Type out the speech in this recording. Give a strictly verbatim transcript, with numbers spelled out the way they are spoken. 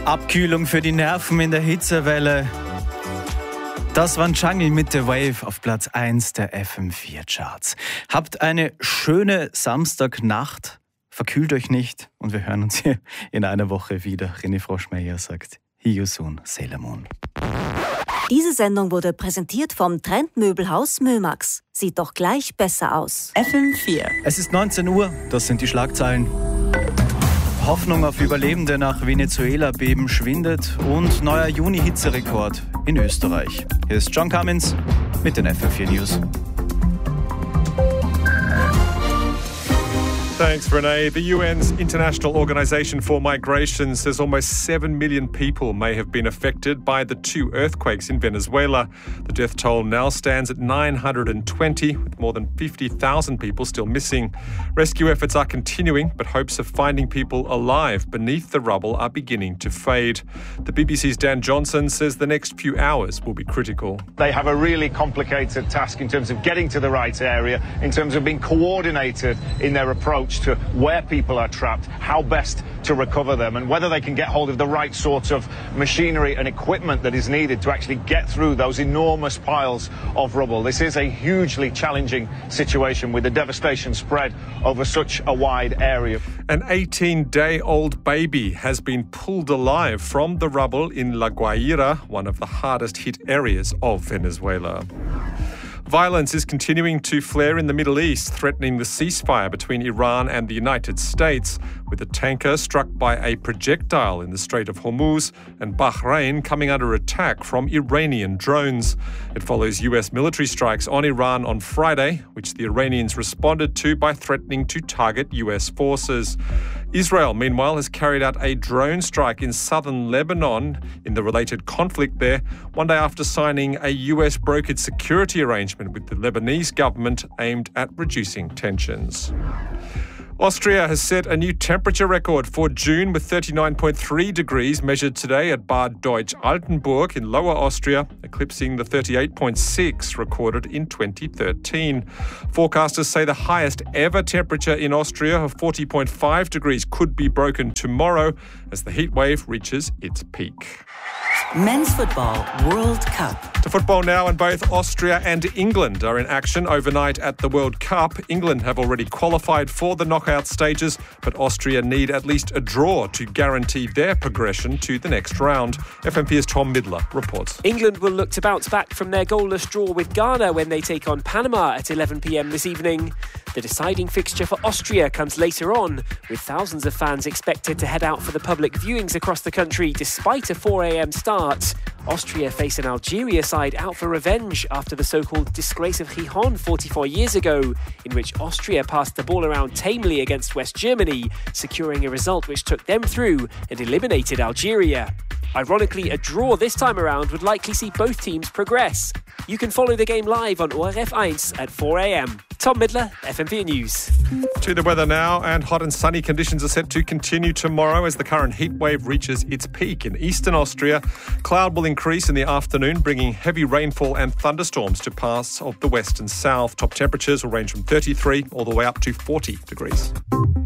Abkühlung für die Nerven in der Hitzewelle. Das war Jungle mit The Wave auf Platz eins der F M vier Charts. Habt eine schöne Samstagnacht, verkühlt euch nicht und wir hören uns hier in einer Woche wieder. René Froschmeier sagt, see you soon, Sailor Moon. Diese Sendung wurde präsentiert vom Trendmöbelhaus Mömax. Sieht doch gleich besser aus. F M vier. Es ist neunzehn Uhr, das sind die Schlagzeilen. Hoffnung auf Überlebende nach Venezuela-Beben schwindet und neuer Juni-Hitzerekord in Österreich. Hier ist John Cummins mit den F M vier News. Thanks, Renee. The U N's International Organization for Migration says almost seven million people may have been affected by the two earthquakes in Venezuela. The death toll now stands at nine hundred twenty, with more than fifty thousand people still missing. Rescue efforts are continuing, but hopes of finding people alive beneath the rubble are beginning to fade. The B B C's Dan Johnson says the next few hours will be critical. They have a really complicated task in terms of getting to the right area, in terms of being coordinated in their approach to where people are trapped, how best to recover them, and whether they can get hold of the right sorts of machinery and equipment that is needed to actually get through those enormous piles of rubble. This is a hugely challenging situation with the devastation spread over such a wide area. An eighteen-day-old baby has been pulled alive from the rubble in La Guaira, one of the hardest-hit areas of Venezuela. Violence is continuing to flare in the Middle East, threatening the ceasefire between Iran and the United States, with a tanker struck by a projectile in the Strait of Hormuz and Bahrain coming under attack from Iranian drones. It follows U S military strikes on Iran on Friday, which the Iranians responded to by threatening to target U S forces. Israel, meanwhile, has carried out a drone strike in southern Lebanon in the related conflict there, one day after signing a U S brokered security arrangement with the Lebanese government aimed at reducing tensions. Austria has set a new temperature record for June with thirty-nine point three degrees measured today at Bad Deutsch-Altenburg in Lower Austria, eclipsing the thirty-eight point six recorded in twenty thirteen. Forecasters say the highest ever temperature in Austria of forty point five degrees could be broken tomorrow as the heat wave reaches its peak. Men's Football World Cup. To football now, and both Austria and England are in action overnight at the World Cup. England have already qualified for the knockout stages, but Austria need at least a draw to guarantee their progression to the next round. F M P's Tom Midler reports. England will look to bounce back from their goalless draw with Ghana when they take on Panama at eleven p.m. this evening. The deciding fixture for Austria comes later on, with thousands of fans expected to head out for the public viewings across the country despite a four a.m. start. Austria face an Algeria side out for revenge after the so-called disgrace of Gijón forty-four years ago, in which Austria passed the ball around tamely against West Germany, securing a result which took them through and eliminated Algeria. Ironically, a draw this time around would likely see both teams progress. You can follow the game live on O R F one at four a.m. Tom Midler, F M V News. To the weather now, and hot and sunny conditions are set to continue tomorrow as the current heat wave reaches its peak in eastern Austria. Cloud will increase in the afternoon, bringing heavy rainfall and thunderstorms to parts of the west and south. Top temperatures will range from thirty-three all the way up to forty degrees.